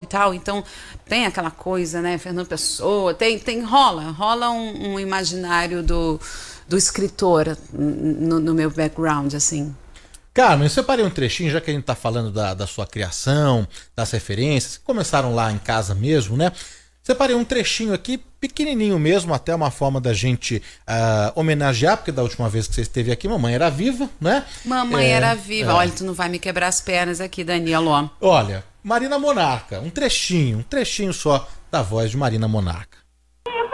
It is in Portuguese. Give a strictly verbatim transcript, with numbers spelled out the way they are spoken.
tal. Então tem aquela coisa, né? Fernando Pessoa, tem, tem rola, rola um, um imaginário do, do escritor no, no meu background, assim. Carmen, eu separei um trechinho, já que a gente tá falando da, da sua criação, das referências, que começaram lá em casa mesmo, né? Separei um trechinho aqui, pequenininho mesmo, até uma forma da gente uh, homenagear, porque da última vez que você esteve aqui, mamãe era viva, né? Mamãe é, era viva. É. Olha, tu não vai me quebrar as pernas aqui, Danilo. Olha, Marina Monarca, um trechinho, um trechinho só da voz de Marina Monarca.